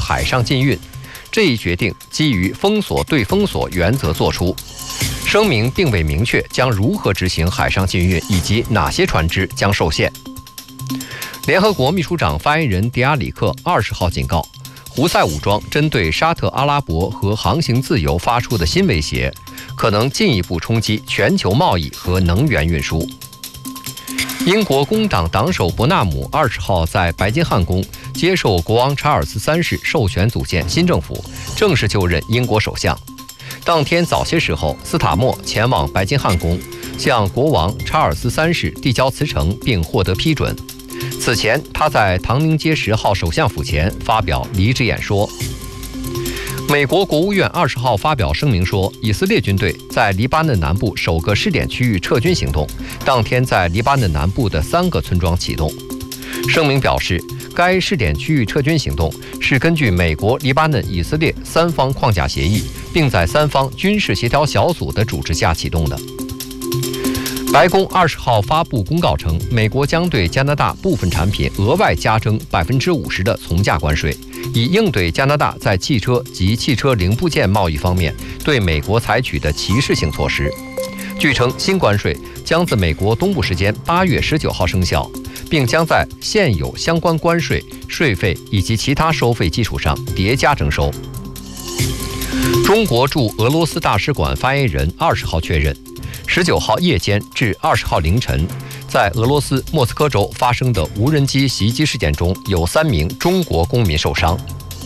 海上禁运。这一决定基于封锁对封锁原则作出。声明并未明确将如何执行海上禁运以及哪些船只将受限。联合国秘书长发言人迪亚里克20号警告，胡塞武装针对沙特阿拉伯和航行自由发出的新威胁，可能进一步冲击全球贸易和能源运输。英国工党党首伯纳姆20号在白金汉宫接受国王查尔斯3世授权组建新政府，正式就任英国首相。当天早些时候，斯塔默前往白金汉宫，向国王查尔斯3世递交辞呈并获得批准。此前，他在唐宁街10号首相府前发表离职演说。美国国务院20号发表声明说，以色列军队在黎巴嫩南部首个试点区域撤军行动，当天在黎巴嫩南部的3个村庄启动。声明表示，该试点区域撤军行动是根据美国、黎巴嫩、以色列3方框架协议，并在3方军事协调小组的主持下启动的。白宫20号发布公告称，美国将对加拿大部分产品额外加征50%的从价关税，以应对加拿大在汽车及汽车零部件贸易方面对美国采取的歧视性措施。据称，新关税将自美国东部时间8月19号生效，并将在现有相关关税、税费以及其他收费基础上叠加征收。中国驻俄罗斯大使馆发言人20号确认，19号夜间至20号凌晨，在俄罗斯莫斯科州发生的无人机袭击事件中，有3名中国公民受伤。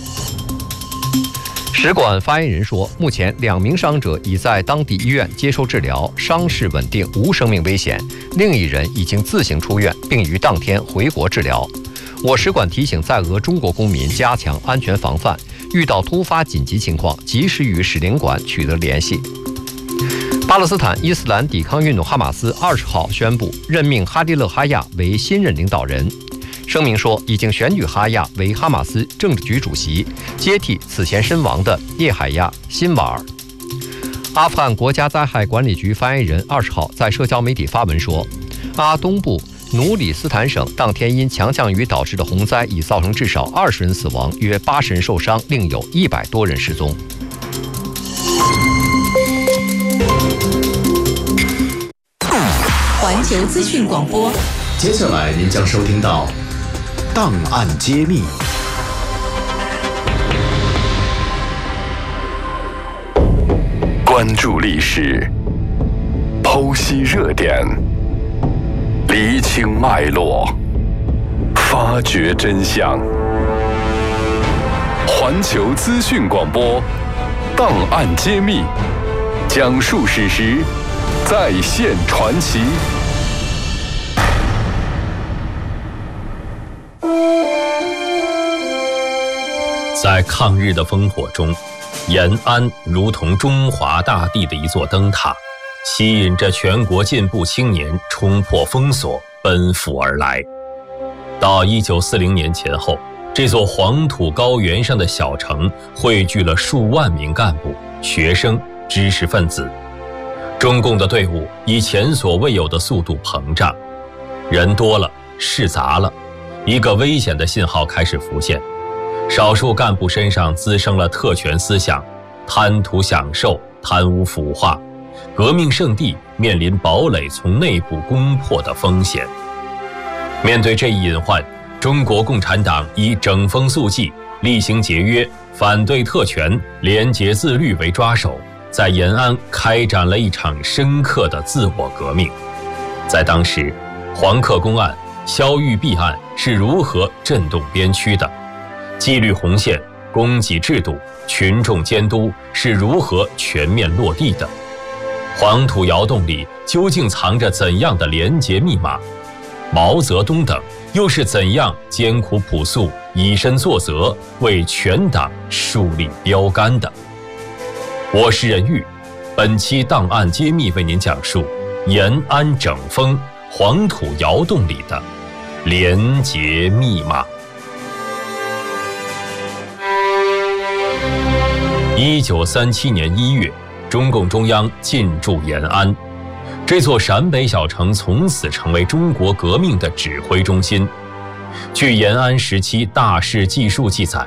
使馆发言人说，目前2名伤者已在当地医院接受治疗，伤势稳定，无生命危险；另一人已经自行出院，并于当天回国治疗。我使馆提醒在俄中国公民加强安全防范，遇到突发紧急情况，及时与使领馆取得联系。巴勒斯坦伊斯兰抵抗运动哈马斯20号宣布任命哈迪勒哈亚为新任领导人。声明说，已经选举哈亚为哈马斯政治局主席，接替此前身亡的叶海亚·辛瓦尔。阿富汗国家灾害管理局发言人20号在社交媒体发文说，阿东部努里斯坦省当天因强降雨导致的洪灾已造成至少20人死亡，约80人受伤，另有100多人失踪。 环球资讯广播， 接下来您将收听到档案揭秘。 关注历史，剖析热点，厘清脉络，发掘真相。环球资讯广播，档案揭秘，讲述史实，再现传奇。 在抗日的烽火中，延安如同中华大地的一座灯塔，吸引着全国进步青年冲破封锁，奔赴而来。到1940年前后，这座黄土高原上的小城汇聚了数万名干部、学生、知识分子。中共的队伍以前所未有的速度膨胀，人多了，事杂了，一个危险的信号开始浮现。少数干部身上滋生了特权思想，贪图享受，贪污腐化，革命圣地面临堡垒从内部攻破的风险。面对这一隐患，中国共产党以整风肃纪、厉行节约、反对特权、廉洁自律为抓手，在延安开展了一场深刻的自我革命。在当时，黄克公案、肖玉璧案是如何震动边区的？纪律红线、供给制度、群众监督是如何全面落地的？黄土窑洞里究竟藏着怎样的廉洁密码？毛泽东等又是怎样艰苦朴素、以身作则，为全党树立标杆的？我是任玉，本期档案揭秘为您讲述延安整风黄土窑洞里的廉洁密码。1937年1月，中共中央进驻延安，这座陕北小城从此成为中国革命的指挥中心。据延安时期大事记述记载，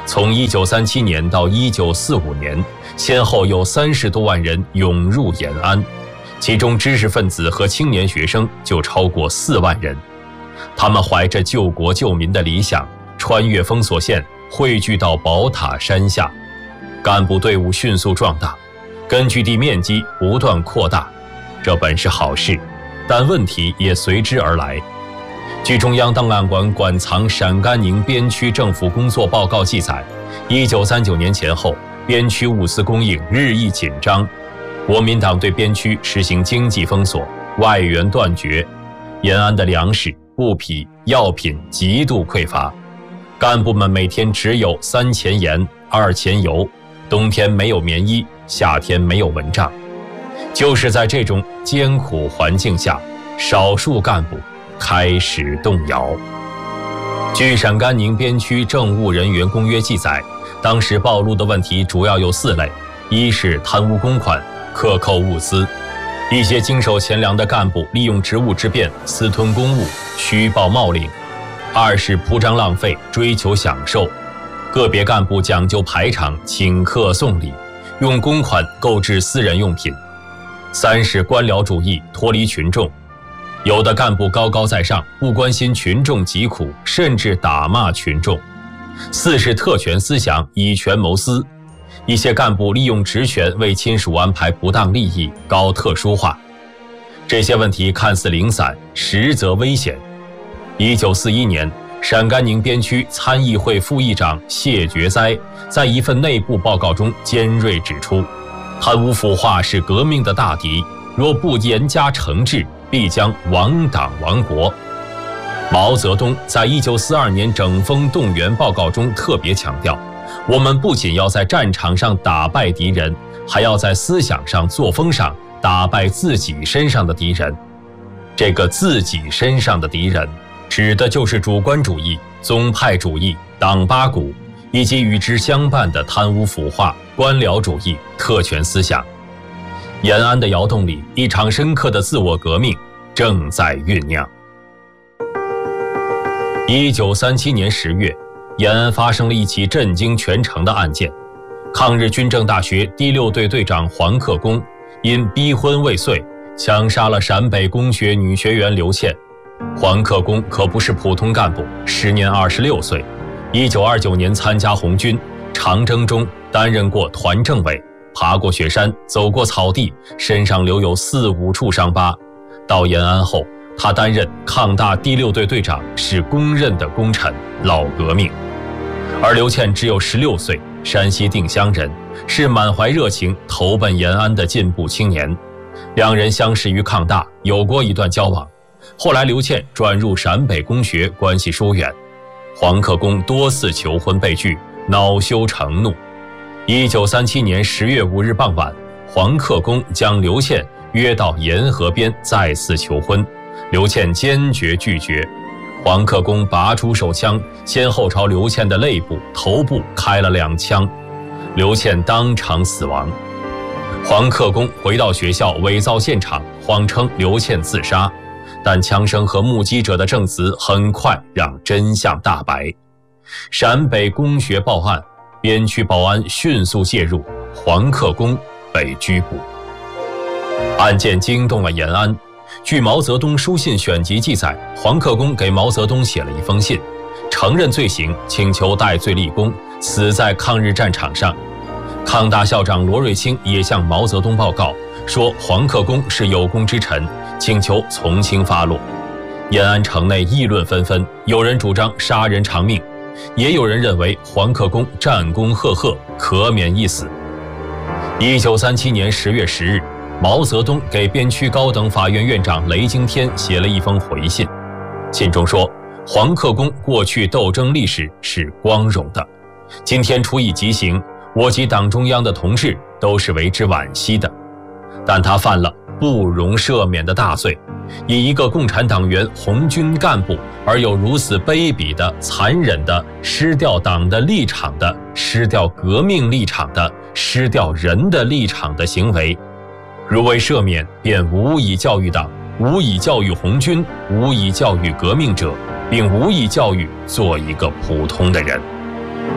从1937年到1945年，先后有30多万人涌入延安，其中知识分子和青年学生就超过4万人。他们怀着救国救民的理想，穿越封锁线，汇聚到宝塔山下。干部队伍迅速壮大，根据地面积不断扩大，这本是好事，但问题也随之而来。据中央档案馆馆藏陕甘宁边区政府工作报告记载，1939年前后，边区物资供应日益紧张，国民党对边区实行经济封锁，外援断绝，延安的粮食、布匹、药品极度匮乏，干部们每天只有3钱盐、2钱油，冬天没有棉衣，夏天没有蚊帐。就是在这种艰苦环境下，少数干部开始动摇。据陕甘宁边区政务人员公约记载，当时暴露的问题主要有4类：一是贪污公款、克扣物资，一些经手钱粮的干部利用职务之便私吞公物、虚报冒领；二是铺张浪费、追求享受，个别干部讲究排场、请客送礼，用公款购置私人用品；三是官僚主义，脱离群众，有的干部高高在上，不关心群众疾苦，甚至打骂群众；四是特权思想，以权谋私，一些干部利用职权为亲属安排不当利益，搞特殊化。这些问题看似零散，实则危险。1941年，陕甘宁边区参议会副议长谢觉哉在一份内部报告中尖锐指出，贪污腐化是革命的大敌，若不严加惩治，必将亡党亡国。毛泽东在1942年整风动员报告中特别强调，我们不仅要在战场上打败敌人，还要在思想上、作风上打败自己身上的敌人。这个自己身上的敌人，指的就是主观主义、宗派主义、党八股，以及与之相伴的贪污腐化、官僚主义、特权思想。延安的窑洞里，一场深刻的自我革命正在酝酿。1937年10月，延安发生了一起震惊全城的案件。抗日军政大学第6队队长黄克功因逼婚未遂，枪杀了陕北工学女学员刘倩。黄克功可不是普通干部，时年26岁，1929年参加红军，长征中担任过团政委，爬过雪山，走过草地，身上留有4、5处伤疤。到延安后，他担任抗大第6队队长，是公认的功臣、老革命。而刘倩只有16岁，山西定襄人，是满怀热情投奔延安的进步青年。两人相识于抗大，有过一段交往。后来刘倩转入陕北工学，关系疏远。黄克功多次求婚被拒，恼羞成怒。1937年10月5日傍晚，黄克功将刘倩约到沿河边再次求婚，刘倩坚决拒绝。黄克功拔出手枪，先后朝刘倩的肋部、头部开了2枪，刘倩当场死亡。黄克功回到学校伪造现场，谎称刘倩自杀，但枪声和目击者的证词很快让真相大白。陕北工学报案，边区保安迅速介入，黄克功被拘捕。案件惊动了延安。据毛泽东书信选集记载，黄克功给毛泽东写了一封信，承认罪行，请求戴罪立功，死在抗日战场上。抗大校长罗瑞卿也向毛泽东报告说，黄克功是有功之臣，请求从轻发落。延安城内议论纷纷，有人主张杀人偿命，也有人认为黄克功战功赫赫，可免一死。1937年10月10日，毛泽东给边区高等法院院长雷惊天写了一封回信，信中说，黄克功过去斗争历史是光荣的，今天处以极刑，我及党中央的同志都是为之惋惜的，但他犯了不容赦免的大罪，以一个共产党员、红军干部而有如此卑鄙的、残忍的、失掉党的立场的、失掉革命立场的、失掉人的立场的行为，如未赦免，便无以教育党，无以教育红军，无以教育革命者，并无以教育做一个普通的人。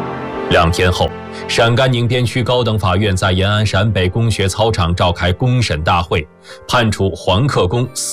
2天后，陕甘宁边区高等法院在延安陕北公学操场召开公审大会，判处黄克功